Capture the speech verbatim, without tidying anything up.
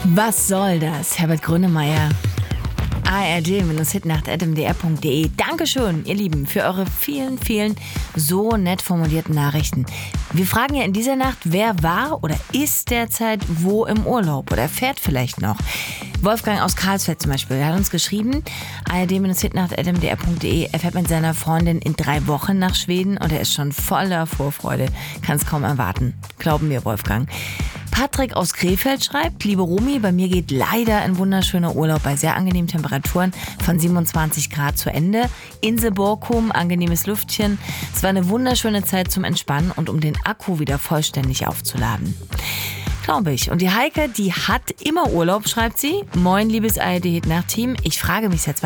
Was soll das, Herbert Grönemeyer? A R D-hitnacht at m d r punkt d e. Dankeschön, ihr Lieben, für eure vielen, vielen so nett formulierten Nachrichten. Wir fragen ja in dieser Nacht, wer war oder ist derzeit wo im Urlaub oder fährt vielleicht noch. Wolfgang aus Karlsfeld zum Beispiel, der hat uns geschrieben, A R D-hitnacht at m d r punkt d e. Er fährt mit seiner Freundin in drei Wochen nach Schweden und er ist schon voller Vorfreude. Kann es kaum erwarten. Glauben wir, Wolfgang. Patrick aus Krefeld schreibt, liebe Romy, bei mir geht leider ein wunderschöner Urlaub bei sehr angenehmen Temperaturen von siebenundzwanzig Grad zu Ende. Insel Borkum, angenehmes Lüftchen. Es war eine wunderschöne Zeit zum Entspannen und um den Akku wieder vollständig aufzuladen. Glaube ich. Und die Heike, die hat immer Urlaub, schreibt sie. Moin, liebes A R D-Hitnacht-Team. Ich frage mich seit